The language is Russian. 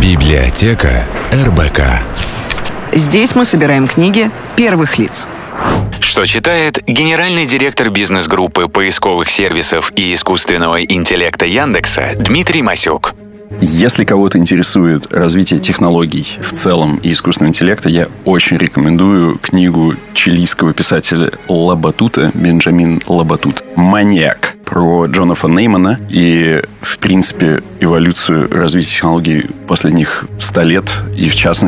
Библиотека РБК. Здесь мы собираем книги первых лиц. Что читает генеральный директор бизнес-группы поисковых сервисов и искусственного интеллекта Яндекса Дмитрий Масюк. Если кого-то интересует развитие технологий в целом и искусственного интеллекта, я очень рекомендую книгу чилийского писателя Лабатута, Бенджамин Лабатут, «Маниак», про Джонатана Неймана и, в принципе, эволюцию развития технологий последних 100 лет, и, в частности,